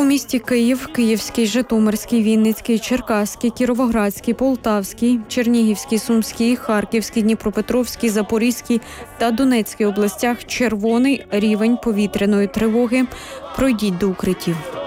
У місті Київ, Київський, Житомирський, Вінницький, Черкаський, Кіровоградський, Полтавський, Чернігівський, Сумський, Харківський, Дніпропетровський, Запорізький та Донецький областях червоний рівень повітряної тривоги. Пройдіть до укриттів.